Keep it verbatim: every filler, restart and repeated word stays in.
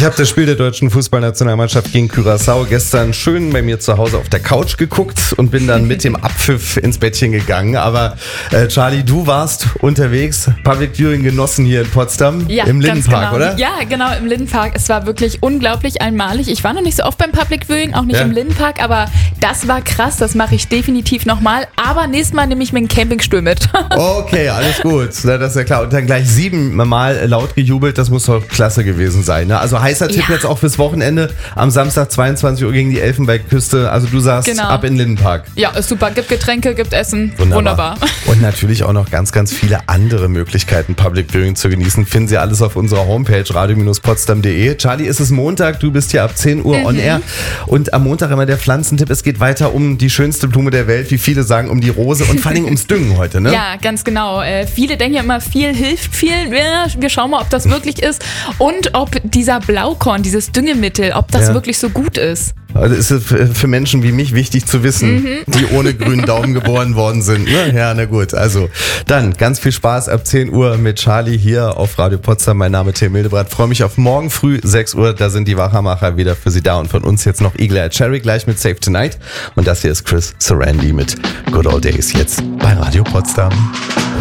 Ich habe das Spiel der deutschen Fußballnationalmannschaft gegen Curaçao gestern schön bei mir zu Hause auf der Couch geguckt und bin dann mit dem Abpfiff ins Bettchen gegangen. Aber äh, Charlie, du warst unterwegs, Public Viewing genossen hier in Potsdam, ja, im Lindenpark, genau. oder? Ja, genau, im Lindenpark. Es war wirklich unglaublich einmalig. Ich war noch nicht so oft beim Public Viewing, auch nicht Ja. im Lindenpark, aber das war krass. Das mache ich definitiv nochmal. Aber nächstes Mal nehme ich mir einen Campingstuhl mit. Okay, alles gut. Na, das ist ja klar. Und dann gleich siebenmal laut gejubelt, das muss doch klasse gewesen sein. Ne? Also heißer Tipp Ja. jetzt auch fürs Wochenende. Am Samstag zweiundzwanzig Uhr gegen die Elfenbeinküste. Also du sagst, Genau. ab in den Lindenpark. Ja, ist super. Gibt Getränke, gibt Essen. Wunderbar. Wunderbar. Und natürlich auch noch ganz, ganz viele andere Möglichkeiten, Public Viewing zu genießen. Finden Sie alles auf unserer Homepage radio Bindestrich potsdam punkt de. Charlie, es ist Montag, du bist hier ab zehn Uhr on air. Und am Montag immer der Pflanzentipp. Es geht weiter um die schönste Blume der Welt, wie viele sagen, um die Rose und vor allem ums Düngen heute, ne? Ja, ganz genau. Äh, viele denken ja immer, viel hilft viel. Ja, wir schauen mal, ob das wirklich ist. Und ob dieser Blaukorn, dieses Düngemittel, ob das Ja. wirklich so gut ist. Also ist es für Menschen wie mich wichtig zu wissen, die ohne grünen Daumen geboren worden sind. Ne? Ja, na gut. Also dann ganz viel Spaß ab zehn Uhr mit Charlie hier auf Radio Potsdam. Mein Name ist Tim Mildebrand. Freue mich auf morgen früh sechs Uhr. Da sind die Wachermacher wieder für Sie da. Und von uns jetzt noch Eagle Eye Cherry gleich mit Save Tonight. Und das hier ist Chris Sarandi mit Good Old Days jetzt bei Radio Potsdam.